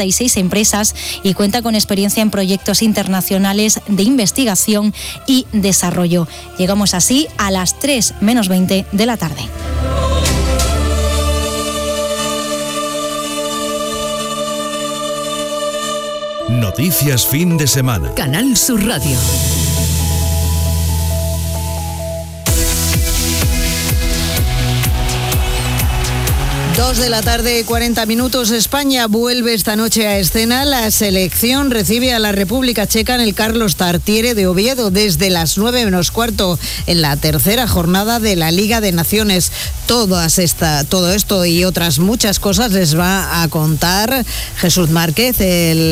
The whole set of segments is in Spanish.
56 empresas y cuenta con experiencia en proyectos internacionales de investigación y desarrollo. Llegamos así a las 3 menos 20 de la tarde. Noticias fin de semana. Canal Sur Radio. Dos de la tarde, 40 minutos. España vuelve esta noche a escena. La selección recibe a la República Checa en el Carlos Tartiere de Oviedo desde las 9 menos cuarto en la tercera jornada de la Liga de Naciones. Todo esto y otras muchas cosas les va a contar Jesús Márquez,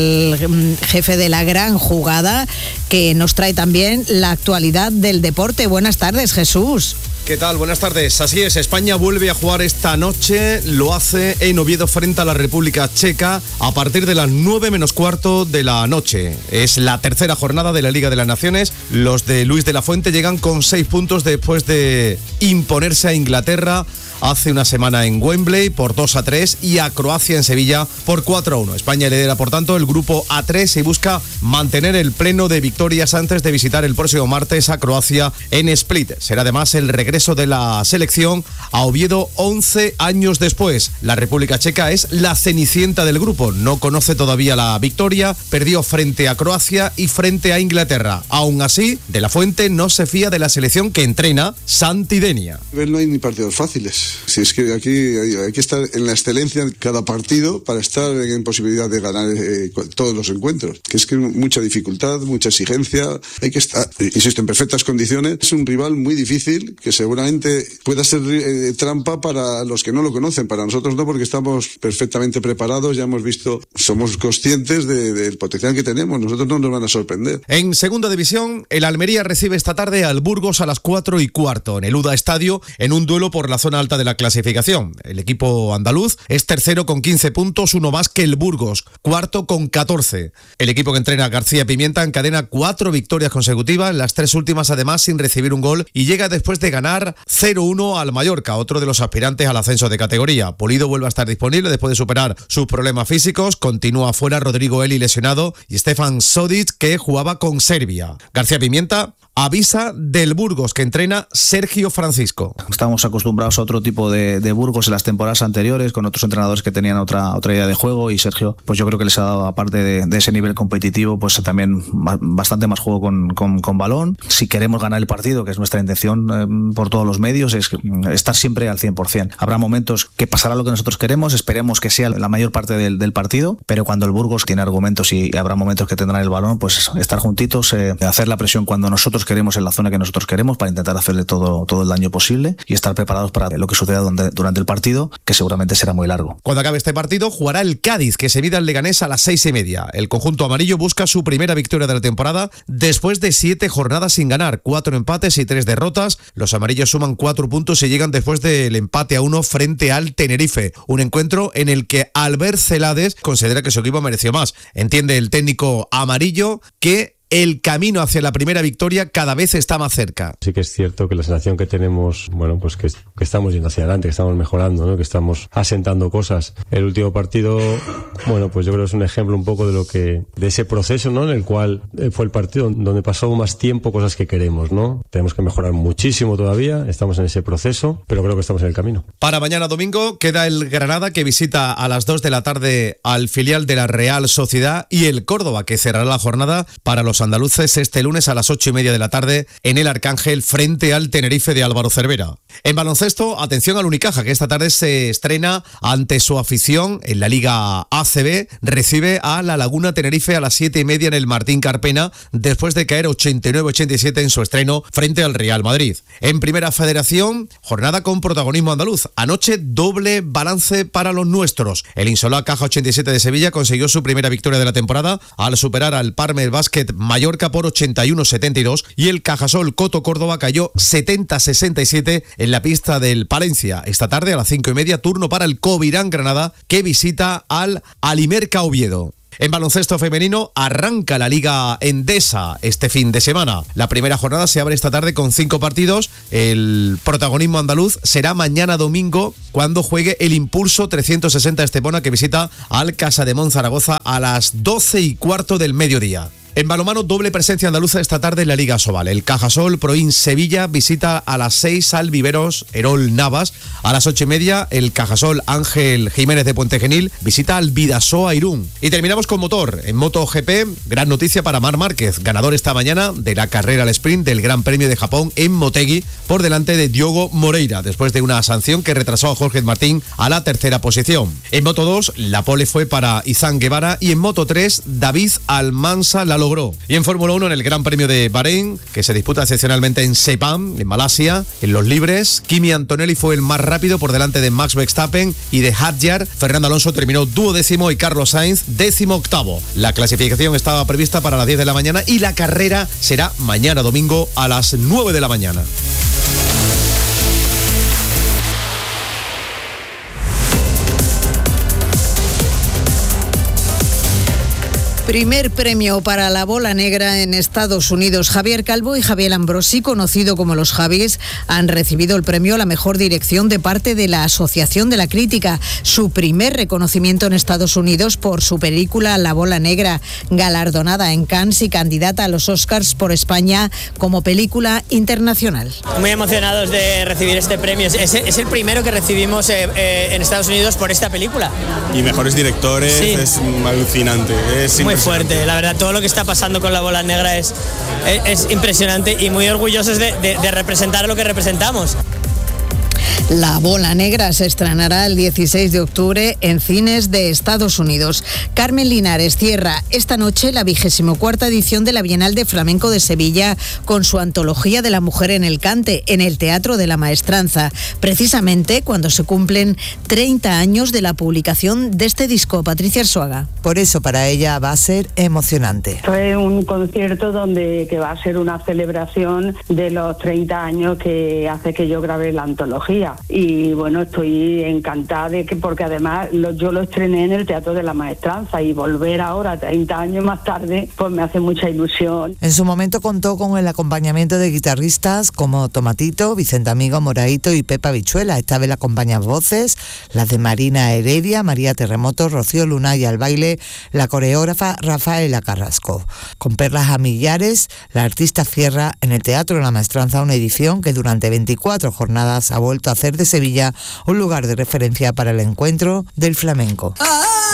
el jefe de la gran jugada, que nos trae también la actualidad del deporte. Buenas tardes, Jesús. ¿Qué tal? Buenas tardes. Así es, España vuelve a jugar esta noche, lo hace en Oviedo frente a la República Checa a partir de las 9 menos cuarto de la noche. Es la tercera jornada de la Liga de las Naciones. Los de Luis de la Fuente llegan con 6 puntos después de imponerse a Inglaterra hace una semana en Wembley por 2-3 y a Croacia en Sevilla por 4-1. España lidera, por tanto, el grupo A3 y busca mantener el pleno de victorias antes de visitar el próximo martes a Croacia en Split. Será además el regreso de la selección a Oviedo 11 años después. La República Checa es la cenicienta del grupo. No conoce todavía la victoria, perdió frente a Croacia y frente a Inglaterra. Aún así, de la Fuente no se fía de la selección que entrena, Santi Denia. No hay ni partidos fáciles. Si es que aquí hay que estar en la excelencia en cada partido para estar en posibilidad de ganar todos los encuentros. Que es que mucha dificultad, mucha exigencia. Hay que estar, insisto, en perfectas condiciones. Es un rival muy difícil que seguramente pueda ser trampa para los que no lo conocen. Para nosotros no, porque estamos perfectamente preparados. Ya hemos visto, somos conscientes del potencial que tenemos. Nosotros no nos van a sorprender. En segunda división, el Almería recibe esta tarde al Burgos a las 4:15 en el UDA Estadio en un duelo por la zona alta de la clasificación. El equipo andaluz es tercero con 15 puntos, uno más que el Burgos, cuarto con 14. El equipo que entrena García Pimienta encadena 4 victorias consecutivas, las 3 últimas además sin recibir un gol, y llega después de ganar 0-1 al Mallorca, otro de los aspirantes al ascenso de categoría. Pulido vuelve a estar disponible después de superar sus problemas físicos, continúa fuera Rodrigo Eli lesionado y Stefan Sodic, que jugaba con Serbia. García Pimienta avisa del Burgos que entrena Sergio Francisco. Estamos acostumbrados a otro tipo de Burgos en las temporadas anteriores, con otros entrenadores que tenían otra idea de juego, y Sergio, pues yo creo que les ha dado, aparte de ese nivel competitivo, pues también bastante más juego con balón. Si queremos ganar el partido, que es nuestra intención por todos los medios, es estar siempre al 100%. Habrá momentos que pasará lo que nosotros queremos, esperemos que sea la mayor parte del partido, pero cuando el Burgos tiene argumentos y habrá momentos que tendrán el balón, pues estar juntitos, hacer la presión cuando nosotros queremos, en la zona que nosotros queremos, para intentar hacerle todo el daño posible y estar preparados para lo que suceda durante el partido, que seguramente será muy largo. Cuando acabe este partido jugará el Cádiz, que se mide al Leganés a las 6:30. El conjunto amarillo busca su primera victoria de la temporada después de 7 jornadas sin ganar, 4 empates y 3 derrotas. Los amarillos suman 4 puntos y llegan después del empate a 1 frente al Tenerife, un encuentro en el que Albert Celades considera que su equipo mereció más. Entiende el técnico amarillo que el camino hacia la primera victoria cada vez está más cerca. Sí que es cierto que la sensación que tenemos, bueno, pues que estamos yendo hacia adelante, que estamos mejorando, ¿no? Que estamos asentando cosas. El último partido, bueno, pues yo creo que es un ejemplo un poco de ese proceso, ¿no? En el cual fue el partido donde pasó más tiempo cosas que queremos, ¿no? Tenemos que mejorar muchísimo todavía, estamos en ese proceso, pero creo que estamos en el camino. Para mañana domingo queda el Granada, que visita a las 2 de la tarde al filial de la Real Sociedad, y el Córdoba, que cerrará la jornada para los andaluces este lunes a las 8:30 de la tarde en el Arcángel frente al Tenerife de Álvaro Cervera. En baloncesto, atención al Unicaja, que esta tarde se estrena ante su afición en la Liga ACB. Recibe a la Laguna Tenerife a las 7:30 en el Martín Carpena, después de caer 89-87 en su estreno frente al Real Madrid. En Primera Federación, jornada con protagonismo andaluz. Anoche, doble balance para los nuestros. El Insolá Caja 87 de Sevilla consiguió su primera victoria de la temporada al superar al Parme Basket Mallorca por 81-72, y el Cajasol Coto Córdoba cayó 70-67 en la pista del Palencia. Esta tarde a las 5:30, turno para el Covirán Granada, que visita al Alimerca Oviedo. En baloncesto femenino arranca la Liga Endesa este fin de semana. La primera jornada se abre esta tarde con 5 partidos. El protagonismo andaluz será mañana domingo cuando juegue el Impulso 360 Estepona, que visita al Casademont Zaragoza a las 12:15 del mediodía. En balonmano, doble presencia andaluza esta tarde en la Liga Sobal. El Cajasol Proin Sevilla visita a las 6 al Viveros Erol Navas. A las 8:30 el Cajasol Ángel Jiménez de Puente Genil visita al Vidasoa Irún. Y terminamos con motor. En MotoGP, gran noticia para Marc Márquez, ganador esta mañana de la carrera al sprint del Gran Premio de Japón en Motegi, por delante de Diogo Moreira, después de una sanción que retrasó a Jorge Martín a la tercera posición. En Moto2, la pole fue para Izan Guevara, y en Moto3, David Almansa la logró. Y en Fórmula 1, en el Gran Premio de Bahrein, que se disputa excepcionalmente en Sepang, en Malasia, en los libres, Kimi Antonelli fue el más rápido por delante de Max Verstappen y de Hadjar. Fernando Alonso terminó 12º y Carlos Sainz 18º. La clasificación estaba prevista para las 10 de la mañana y la carrera será mañana domingo a las 9 de la mañana. Primer premio para la bola negra en Estados Unidos. Javier Calvo y Javier Ambrosi, conocido como los Javis, han recibido el premio a la mejor dirección de parte de la Asociación de la Crítica. Su primer reconocimiento en Estados Unidos por su película La bola negra, galardonada en Cannes y candidata a los Oscars por España como película internacional. Muy emocionados de recibir este premio. Es el primero que recibimos en Estados Unidos por esta película. Y mejores directores, sí. Es alucinante. Es muy fuerte, la verdad, todo lo que está pasando con la bola negra es impresionante, y muy orgullosos de representar lo que representamos. La bola negra se estrenará el 16 de octubre en cines de Estados Unidos. Carmen Linares cierra esta noche la 24ª edición de la Bienal de Flamenco de Sevilla con su antología de la mujer en el cante en el Teatro de la Maestranza, precisamente cuando se cumplen 30 años de la publicación de este disco. Patricia Arzuaga. Por eso para ella va a ser emocionante. Fue un concierto que va a ser una celebración de los 30 años que hace que yo grabé la antología. Y bueno, estoy encantada porque además yo lo estrené en el Teatro de la Maestranza, y volver ahora 30 años más tarde pues me hace mucha ilusión. En su momento contó con el acompañamiento de guitarristas como Tomatito, Vicente Amigo, Moraito y Pepa Bichuela. Esta vez la acompañan voces, las de Marina Heredia, María Terremoto, Rocío Luna, y al baile la coreógrafa Rafaela Carrasco. Con perlas a millares, la artista cierra en el Teatro de la Maestranza una edición que durante 24 jornadas ha vuelto a hacer de Sevilla un lugar de referencia para el encuentro del flamenco.